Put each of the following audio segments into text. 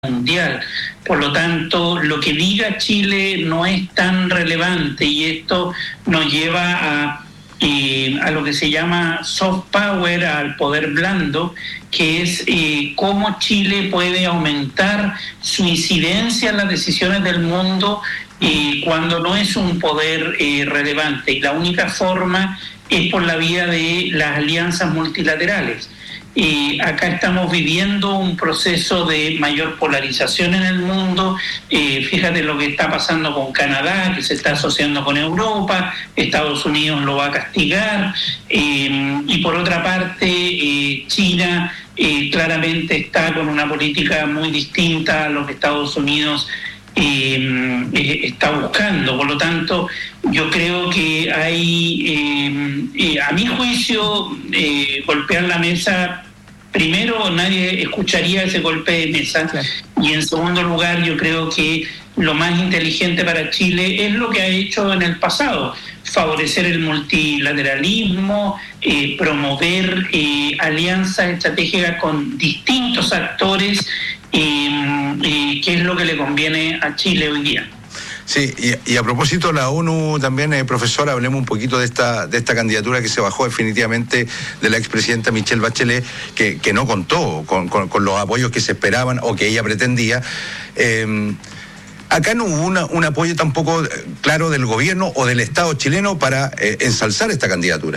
mundial. Por lo tanto, lo que diga Chile no es tan relevante y esto nos lleva a lo que se llama soft power, al poder blando, que es cómo Chile puede aumentar su incidencia en las decisiones del mundo cuando no es un poder relevante. Y la única forma es por la vía de las alianzas multilaterales. Acá estamos viviendo un proceso de mayor polarización en el mundo. Fíjate lo que está pasando con Canadá, que se está asociando con Europa. Estados Unidos lo va a castigar. Y por otra parte, China claramente está con una política muy distinta a lo que Estados Unidos está buscando. Por lo tanto, yo creo que hay, a mi juicio, golpear la mesa, primero nadie escucharía ese golpe de mesa, claro. Y en segundo lugar, yo creo que lo más inteligente para Chile es lo que ha hecho en el pasado: favorecer el multilateralismo, promover alianzas estratégicas con distintos actores, que es lo que le conviene a Chile hoy día. Sí, y a propósito de la ONU también, profesor, hablemos un poquito de esta candidatura que se bajó definitivamente de la expresidenta Michelle Bachelet, que no contó con los apoyos que se esperaban o que ella pretendía. Acá no hubo un apoyo tampoco claro del gobierno o del Estado chileno para ensalzar esta candidatura.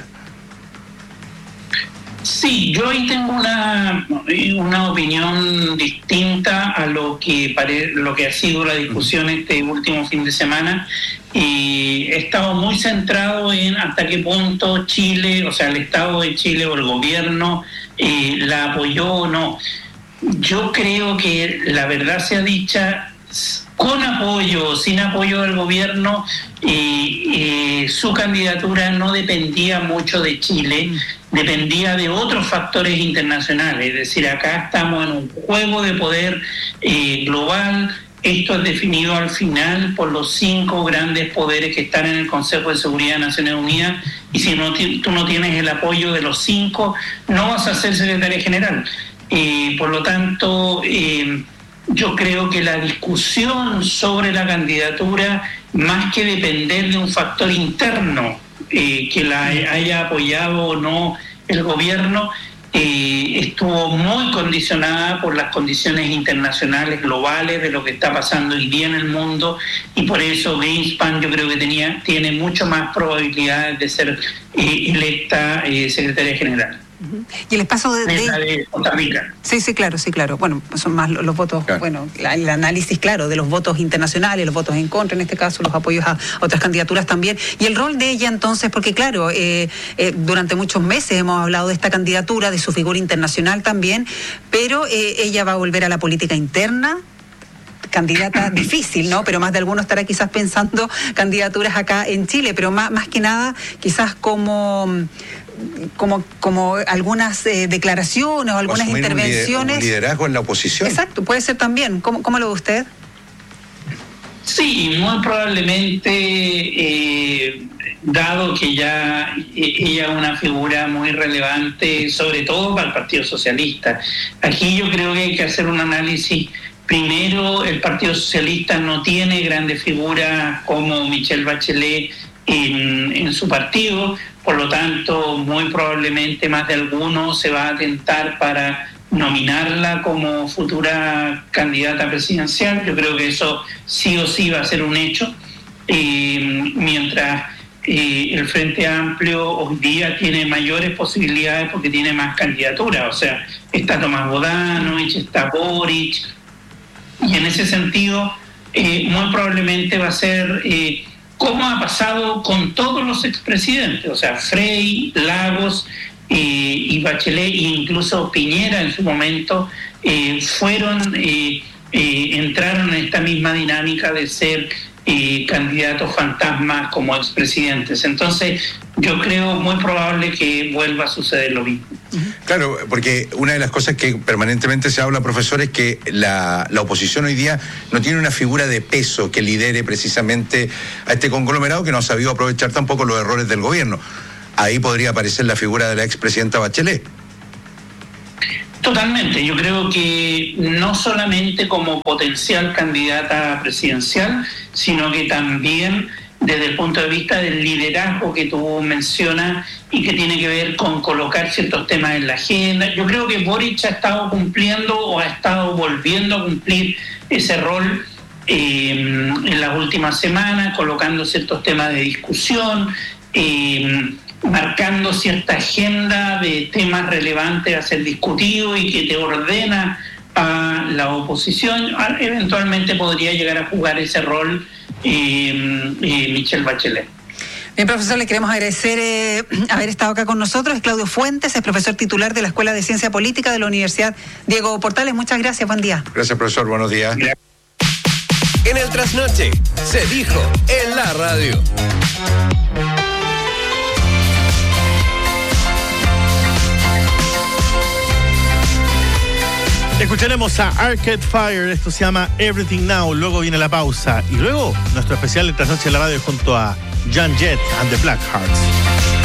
Sí, yo ahí tengo una opinión distinta a lo que ha sido la discusión este último fin de semana. He estado muy centrado en hasta qué punto Chile, o sea, el Estado de Chile o el gobierno la apoyó o no. Yo creo que la verdad sea dicha, con apoyo o sin apoyo del gobierno, su candidatura no dependía mucho de Chile, dependía de otros factores internacionales. Es decir, acá estamos en un juego de poder global. Esto es definido al final por los 5 grandes poderes que están en el Consejo de Seguridad de Naciones Unidas, y si tú no tienes el apoyo de los 5, no vas a ser secretaria general. Por lo tanto, yo creo que la discusión sobre la candidatura, más que depender de un factor interno, que la haya apoyado o no el gobierno, estuvo muy condicionada por las condiciones internacionales globales de lo que está pasando hoy día en el mundo, y por eso Greenspan yo creo que tiene mucho más probabilidades de ser electa secretaria general. Y el espacio de Costa Rica. Sí, claro. Bueno, son más los votos, claro. Bueno, el análisis, claro, de los votos internacionales, los votos en contra, en este caso, los apoyos a otras candidaturas también. Y el rol de ella, entonces, porque claro, durante muchos meses hemos hablado de esta candidatura, de su figura internacional también, pero ella va a volver a la política interna. Candidata difícil, ¿no? Pero más de alguno estará quizás pensando candidaturas acá en Chile, pero más que nada quizás como algunas declaraciones o algunas intervenciones. Un liderazgo en la oposición. Exacto, puede ser también. ¿Cómo lo ve usted? Sí, muy probablemente, dado que ya ella es una figura muy relevante, sobre todo para el Partido Socialista. Aquí yo creo que hay que hacer un análisis. Primero, el Partido Socialista no tiene grandes figuras como Michelle Bachelet en su partido, por lo tanto, muy probablemente más de alguno se va a tentar para nominarla como futura candidata presidencial. Yo creo que eso sí o sí va a ser un hecho, mientras el Frente Amplio hoy día tiene mayores posibilidades porque tiene más candidaturas. O sea, está Tomás Bodanovich, está Boric, y en ese sentido muy probablemente va a ser como ha pasado con todos los expresidentes, o sea, Frei, Lagos y Bachelet, e incluso Piñera en su momento, entraron en esta misma dinámica de ser candidatos fantasmas como expresidentes. Entonces, yo creo muy probable que vuelva a suceder lo mismo. Claro, porque una de las cosas que permanentemente se habla, profesor, es que la oposición hoy día no tiene una figura de peso que lidere precisamente a este conglomerado, que no ha sabido aprovechar tampoco los errores del gobierno. Ahí podría aparecer la figura de la expresidenta Bachelet. Totalmente, yo creo que no solamente como potencial candidata presidencial, sino que también desde el punto de vista del liderazgo que tú mencionas y que tiene que ver con colocar ciertos temas en la agenda. Yo creo que Boric ha estado cumpliendo o ha estado volviendo a cumplir ese rol en las últimas semanas, colocando ciertos temas de discusión, marcando cierta agenda de temas relevantes a ser discutidos y que te ordena a la oposición. Eventualmente podría llegar a jugar ese rol Michelle Bachelet. Bien, profesor, le queremos agradecer haber estado acá con nosotros. Es Claudio Fuentes, es profesor titular de la Escuela de Ciencia Política de la Universidad Diego Portales. Muchas gracias, buen día. Gracias, profesor, buenos días. En el Trasnoche se dijo en la radio. Escucharemos a Arcade Fire, esto se llama Everything Now, luego viene la pausa y luego nuestro especial de Trasnoche en la radio junto a John Jett and the Blackhearts.